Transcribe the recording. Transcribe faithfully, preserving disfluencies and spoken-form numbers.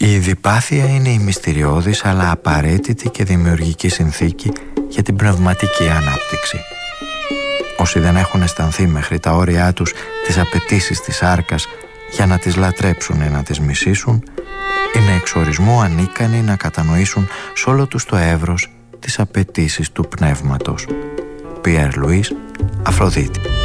Η διπάθεια είναι η μυστηριώδης αλλά απαραίτητη και δημιουργική συνθήκη για την πνευματική ανάπτυξη. Όσοι δεν έχουν αισθανθεί μέχρι τα όρια τους τις απαιτήσεις της σάρκας για να τις λατρέψουν ή να τις μισήσουν, είναι εξορισμού ανίκανοι να κατανοήσουν σ' όλο τους το εύρος τις απαιτήσεις του πνεύματος. Πιέρ Λουίς, Αφροδίτη.